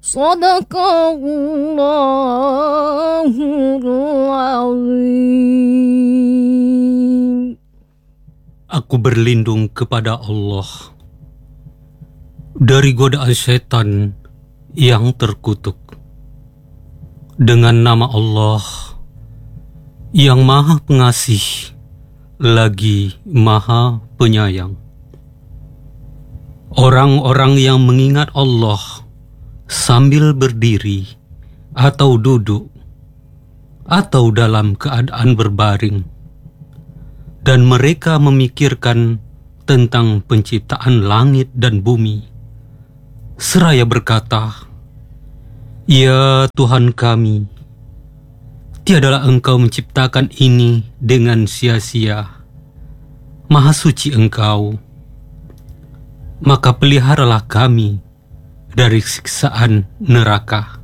Sadaqallahul azim. Aku berlindung kepada Allah dari godaan setan yang terkutuk. Dengan nama Allah yang Maha Pengasih lagi Maha Penyayang. Orang-orang yang mengingat Allah sambil berdiri atau duduk atau dalam keadaan berbaring, dan mereka memikirkan tentang penciptaan langit dan bumi, seraya berkata, "Ya Tuhan kami, tiadalah Engkau menciptakan ini dengan sia-sia. Maha suci Engkau. Maka peliharalah kami dari siksaan neraka.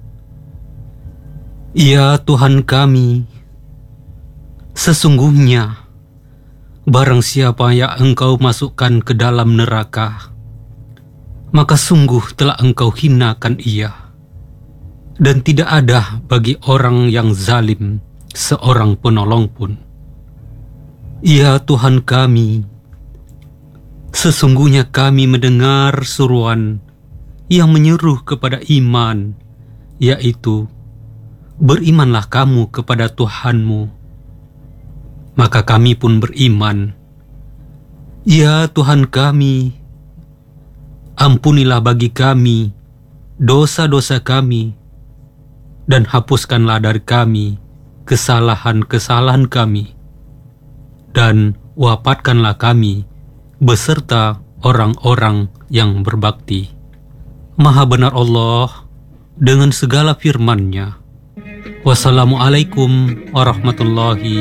Ya Tuhan kami, sesungguhnya barang siapa yang Engkau masukkan ke dalam neraka, maka sungguh telah Engkau hinakan ia, dan tidak ada bagi orang yang zalim seorang penolong pun. Ya Tuhan kami, sesungguhnya kami mendengar seruan yang menyeru kepada iman, yaitu, berimanlah kamu kepada Tuhanmu. Maka kami pun beriman. Ya Tuhan kami, ampunilah bagi kami dosa-dosa kami, dan hapuskanlah dari kami kesalahan-kesalahan kami, dan wafatkanlah kami beserta orang-orang yang berbakti. Maha benar Allah dengan segala firman-Nya. Wassalamualaikum warahmatullahi